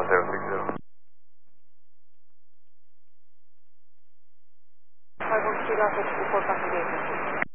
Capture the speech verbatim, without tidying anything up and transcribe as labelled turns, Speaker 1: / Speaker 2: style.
Speaker 1: zero six zero.
Speaker 2: five one Kilo, six four, contact